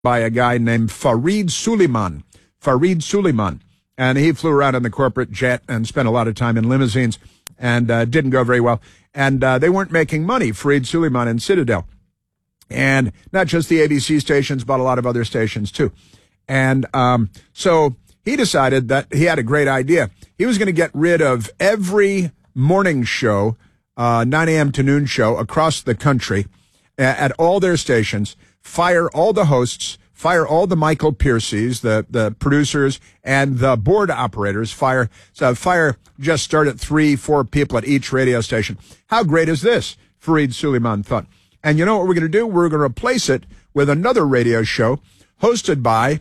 by a guy named Fareed Suleiman. Fareed Suleiman. And he flew around in the corporate jet and spent a lot of time in limousines and didn't go very well. And they weren't making money, Fareed Suleiman and Citadel. And not just the ABC stations, but a lot of other stations too. And so he decided that he had a great idea. He was going to get rid of every morning show, 9 a.m. to noon show across the country at all their stations, fire all the hosts, fire all the Michael Pierces, the producers, and the board operators. Fire just start at 3-4 people at each radio station. How great is this? Fareed Suleiman thought. And you know what we're going to do? We're going to replace it with another radio show hosted by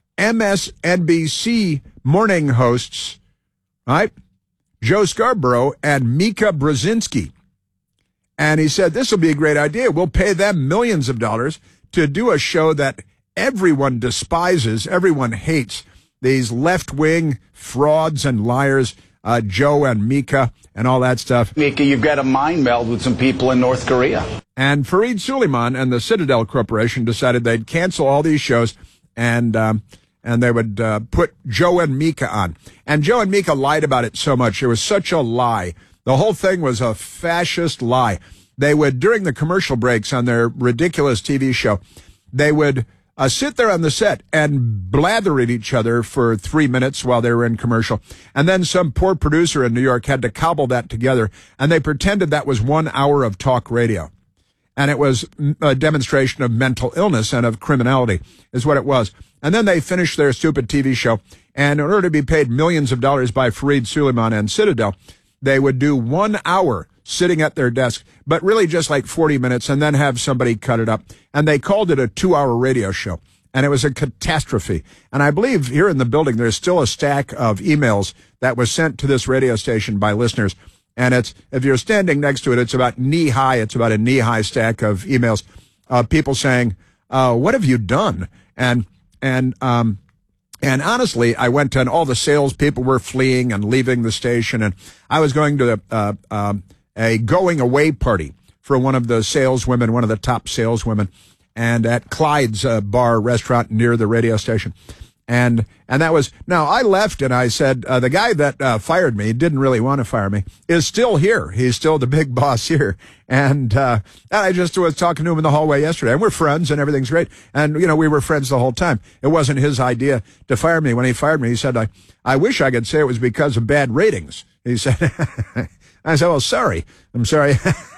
MSNBC morning hosts, right? Joe Scarborough and Mika Brzezinski. And he said, this will be a great idea. We'll pay them millions of dollars to do a show that everyone despises, everyone hates, these left-wing frauds and liars, Joe and Mika and all that stuff. Mika, you've got a mind meld with some people in North Korea. And Fareed Suleiman and the Citadel Corporation decided they'd cancel all these shows and they would put Joe and Mika on. And Joe and Mika lied about it so much. It was such a lie. The whole thing was a fascist lie. They would, during the commercial breaks on their ridiculous TV show, they would sit there on the set and blather at each other for 3 minutes while they were in commercial. And then some poor producer in New York had to cobble that together, and they pretended that was 1 hour of talk radio. And it was a demonstration of mental illness and of criminality is what it was. And then they finished their stupid TV show. And in order to be paid millions of dollars by Fareed Suleiman and Citadel, they would do 1 hour sitting at their desk, but really just like 40 minutes, and then have somebody cut it up. And they called it a 2-hour radio show. And it was a catastrophe. And I believe here in the building, there's still a stack of emails that was sent to this radio station by listeners. And it's, if you're standing next to it, it's about knee high. It's about a knee high stack of emails, people saying, what have you done? And honestly, I went to, and all the salespeople were fleeing and leaving the station. And I was going to a going away party for one of the saleswomen, one of the top saleswomen, and at Clyde's bar restaurant near the radio station. And that was, now I left and I said, the guy that fired me, didn't really want to fire me, is still here. He's still the big boss here. And I just was talking to him in the hallway yesterday, and we're friends and everything's great. And, you know, we were friends the whole time. It wasn't his idea to fire me. When he fired me, he said, I wish I could say it was because of bad ratings. He said, I said, well, sorry. I'm sorry.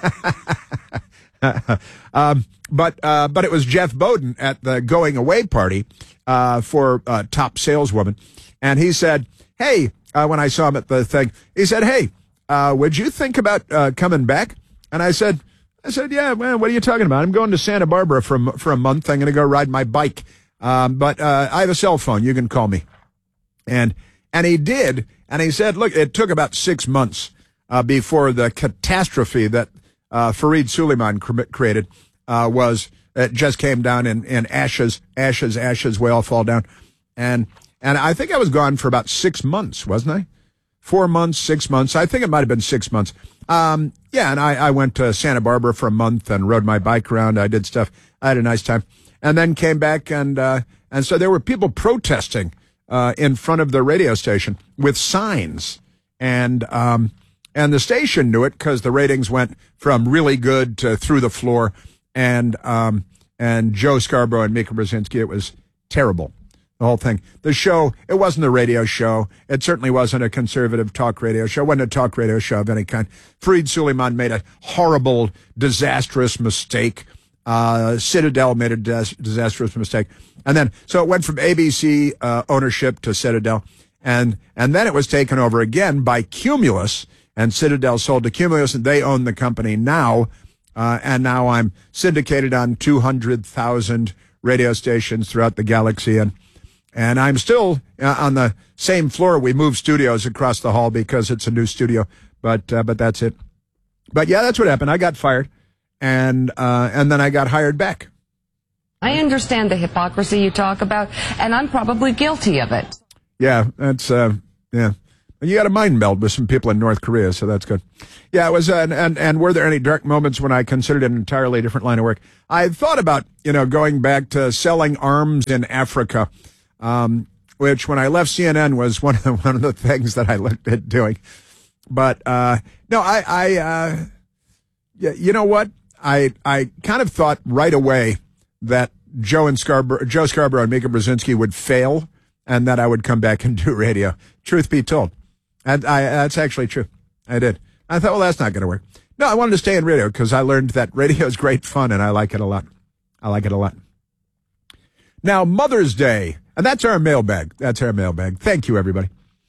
But it was Jeff Bowden at the going away party for top saleswoman. And he said, hey, when I saw him at the thing, he said, hey, would you think about coming back? And I said, yeah, well, what are you talking about? I'm going to Santa Barbara for a month. I'm going to go ride my bike. But I have a cell phone. You can call me. And he did. And he said, look, it took about 6 months before the catastrophe that Fareed Suleiman created it just came down in ashes. We all fall down. And I think I was gone for about 6 months, wasn't I? 4 months, 6 months. I think it might have been 6 months. Yeah, and I went to Santa Barbara for a month and rode my bike around. I did stuff. I had a nice time. And then came back, and so there were people protesting in front of the radio station with signs. And the station knew it because the ratings went from really good to through the floor. And Joe Scarborough and Mika Brzezinski, it was terrible. The whole thing. The show, it wasn't a radio show. It certainly wasn't a conservative talk radio show. It wasn't a talk radio show of any kind. Fareed Suleiman made a horrible, disastrous mistake. Citadel made a disastrous mistake. And then, so it went from ABC ownership to Citadel. And then it was taken over again by Cumulus. And Citadel sold to Cumulus, and they own the company now. And now I'm syndicated on 200,000 radio stations throughout the galaxy. And I'm still on the same floor. We moved studios across the hall because it's a new studio. But that's it. But yeah, that's what happened. I got fired, and then I got hired back. I understand the hypocrisy you talk about, and I'm probably guilty of it. Yeah, that's yeah. You got a mind meld with some people in North Korea, so that's good. Yeah, it was, and were there any dark moments when I considered an entirely different line of work? I thought about, going back to selling arms in Africa, which when I left CNN was one of the things that I looked at doing. But, no, you know what? I kind of thought right away that Joe Scarborough and Mika Brzezinski would fail and that I would come back and do radio. Truth be told. And that's actually true. I did. I thought, well, that's not going to work. No, I wanted to stay in radio because I learned that radio is great fun and I like it a lot. Now, Mother's Day. And that's our mailbag. Thank you, everybody.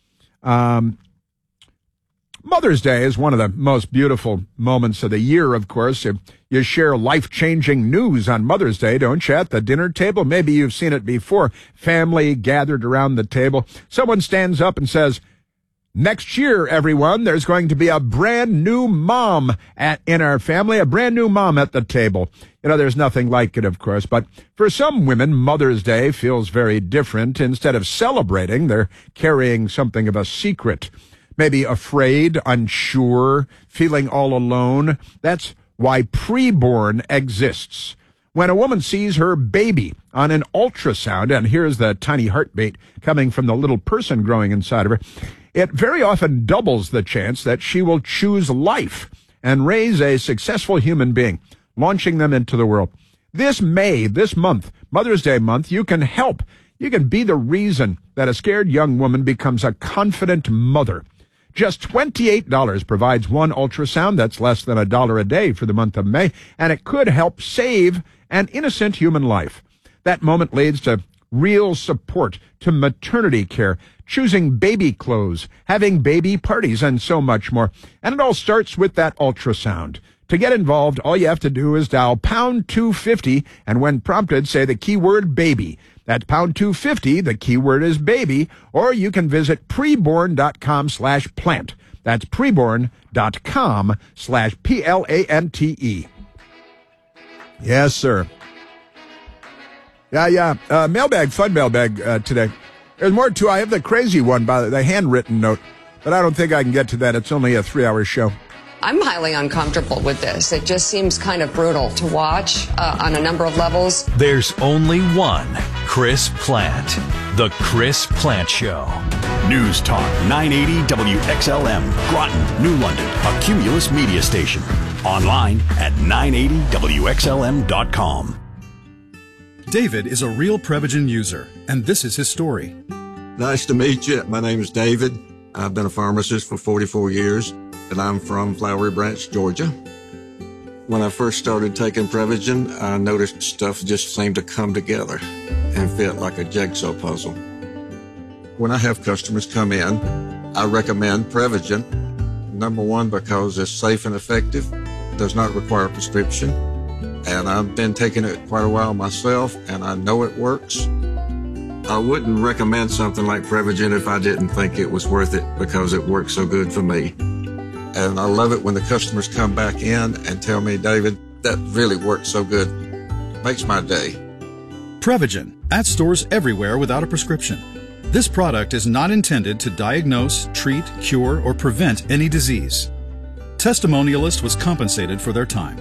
Mother's Day is one of the most beautiful moments of the year, of course. You share life-changing news on Mother's Day, don't you, at the dinner table? Maybe you've seen it before. Family gathered around the table. Someone stands up and says, next year, everyone, there's going to be a brand new mom in our family, a brand new mom at the table. There's nothing like it, of course, but for some women, Mother's Day feels very different. Instead of celebrating, they're carrying something of a secret. Maybe afraid, unsure, feeling all alone. That's why preborn exists. When a woman sees her baby on an ultrasound and hears the tiny heartbeat coming from the little person growing inside of her, it very often doubles the chance that she will choose life and raise a successful human being, launching them into the world. This month, Mother's Day month, you can help. You can be the reason that a scared young woman becomes a confident mother. Just $28 provides one ultrasound. That's less than $1 a day for the month of May, and it could help save an innocent human life. That moment leads to real support, to maternity care, choosing baby clothes, having baby parties, and so much more. And it all starts with that ultrasound. To get involved, all you have to do is dial pound 250, and when prompted, say the keyword baby. That's pound 250, the keyword is baby, or you can visit preborn.com/plant. That's preborn.com/PLANTE. Yes, sir. Yeah. Fun mailbag today. There's more too. I have the crazy one by the handwritten note, but I don't think I can get to that. It's only a 3-hour show. I'm highly uncomfortable with this. It just seems kind of brutal to watch on a number of levels. There's only one Chris Plant. The Chris Plant Show. News Talk 980 WXLM, Groton, New London, a Cumulus media station. Online at 980WXLM.com. David is a real Prevagen user, and this is his story. Nice to meet you. My name is David. I've been a pharmacist for 44 years, and I'm from Flowery Branch, Georgia. When I first started taking Prevagen, I noticed stuff just seemed to come together and fit like a jigsaw puzzle. When I have customers come in, I recommend Prevagen. Number one, because it's safe and effective, does not require a prescription, and I've been taking it quite a while myself, and I know it works. I wouldn't recommend something like Prevagen if I didn't think it was worth it because it works so good for me. And I love it when the customers come back in and tell me, David, that really worked so good. Makes my day. Prevagen, at stores everywhere without a prescription. This product is not intended to diagnose, treat, cure, or prevent any disease. Testimonialist was compensated for their time.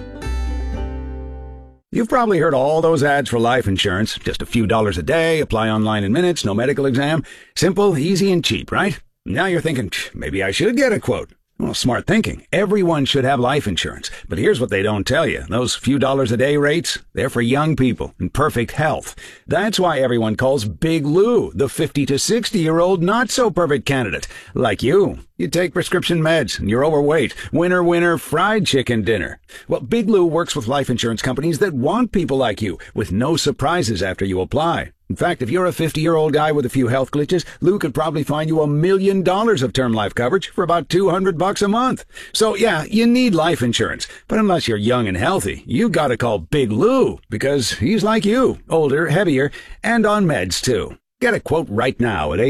You've probably heard all those ads for life insurance. Just a few dollars a day, apply online in minutes, no medical exam. Simple, easy, and cheap, right? Now you're thinking, maybe I should get a quote. Well, smart thinking. Everyone should have life insurance. But here's what they don't tell you. Those few dollars a day rates, they're for young people in perfect health. That's why everyone calls Big Lou the 50 to 60-year-old not-so-perfect candidate. Like you. You take prescription meds and you're overweight. Winner, winner, fried chicken dinner. Well, Big Lou works with life insurance companies that want people like you with no surprises after you apply. In fact, if you're a 50-year-old guy with a few health glitches, Lou could probably find you $1 million of term life coverage for about $200 a month. So yeah, you need life insurance. But unless you're young and healthy, you gotta call Big Lou because he's like you, older, heavier, and on meds too. Get a quote right now at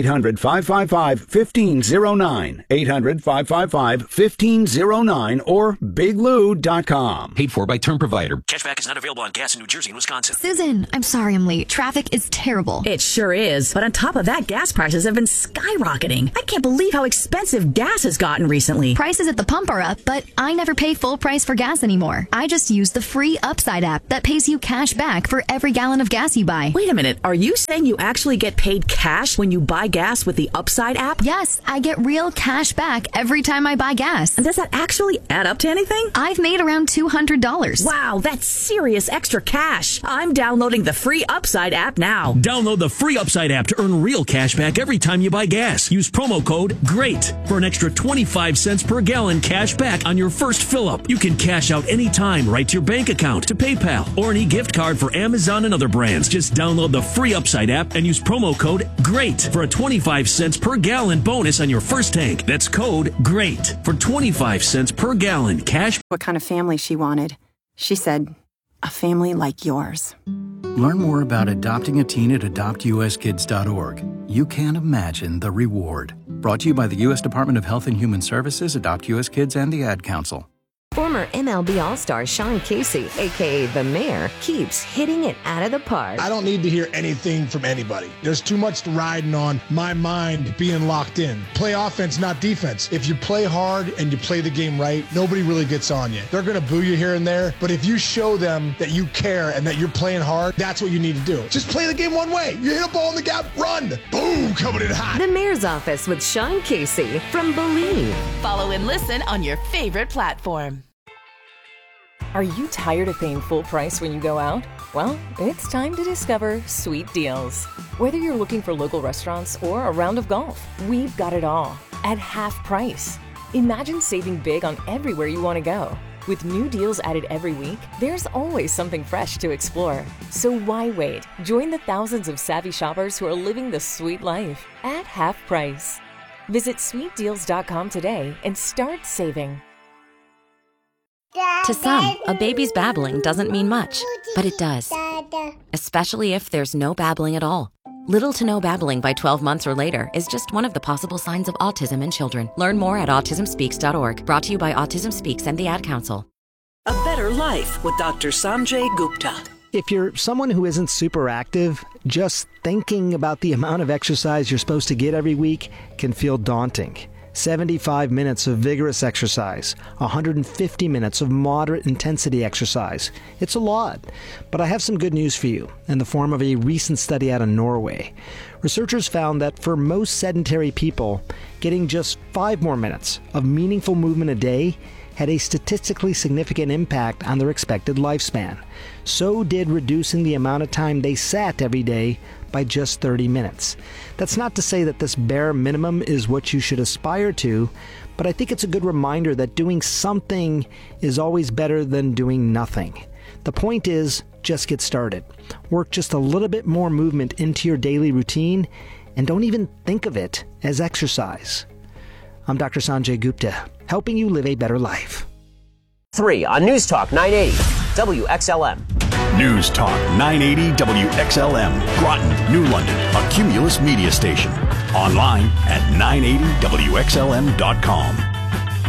800-555-1509, 800-555-1509, or biglou.com. Paid for by term provider. Cashback is not available on gas in New Jersey and Wisconsin. Susan, I'm sorry I'm late. Traffic is terrible. It sure is. But on top of that, gas prices have been skyrocketing. I can't believe how expensive gas has gotten recently. Prices at the pump are up, but I never pay full price for gas anymore. I just use the free Upside app that pays you cash back for every gallon of gas you buy. Wait a minute. Are you saying you actually get paid cash when you buy gas with the Upside app? Yes, I get real cash back every time I buy gas. And does that actually add up to anything? I've made around $200. Wow, that's serious extra cash. I'm downloading the free Upside app now. Download the free Upside app to earn real cash back every time you buy gas. Use promo code GREAT for an extra 25 cents per gallon cash back on your first fill-up. You can cash out anytime right to your bank account, to PayPal, or an e-gift card for Amazon and other brands. Just download the free Upside app and use promo code GREAT for a 25 cents per gallon bonus on your first tank. That's code GREAT for 25 cents per gallon cash. What kind of family she wanted. She said, a family like yours. Learn more about adopting a teen at adoptuskids.org. You can't imagine the reward. Brought to you by the U.S. Department of Health and Human Services, Adopt U.S. Kids, and the Ad Council. Former MLB All-Star Sean Casey, a.k.a. The Mayor, keeps hitting it out of the park. I don't need to hear anything from anybody. There's too much riding on my mind being locked in. Play offense, not defense. If you play hard and you play the game right, nobody really gets on you. They're going to boo you here and there, but if you show them that you care and that you're playing hard, that's what you need to do. Just play the game one way. You hit a ball in the gap, run. Boom, coming in hot. The Mayor's Office with Sean Casey from Believe. Follow and listen on your favorite platform. Are you tired of paying full price when you go out? Well, it's time to discover Sweet Deals. Whether you're looking for local restaurants or a round of golf, we've got it all at half price. Imagine saving big on everywhere you want to go. With new deals added every week, there's always something fresh to explore. So why wait? Join the thousands of savvy shoppers who are living the sweet life at half price. Visit sweetdeals.com today and start saving. To some, a baby's babbling doesn't mean much, but it does. Especially if there's no babbling at all. Little to no babbling by 12 months or later is just one of the possible signs of autism in children. Learn more at autismspeaks.org. Brought to you by Autism Speaks and the Ad Council. A Better Life with Dr. Sanjay Gupta. If you're someone who isn't super active, just thinking about the amount of exercise you're supposed to get every week can feel daunting. 75 minutes of vigorous exercise, 150 minutes of moderate intensity exercise. It's a lot, but I have some good news for you in the form of a recent study out of Norway. Researchers found that for most sedentary people, getting just 5 more minutes of meaningful movement a day had a statistically significant impact on their expected lifespan. So did reducing the amount of time they sat every day by just 30 minutes. That's not to say that this bare minimum is what you should aspire to, but I think it's a good reminder that doing something is always better than doing nothing. The point is, just get started. Work just a little bit more movement into your daily routine, and don't even think of it as exercise. I'm Dr. Sanjay Gupta, helping you live a better life. 3 on News Talk 980 WXLM. News Talk 980 WXLM, Groton, New London, a Cumulus media station. Online at 980WXLM.com.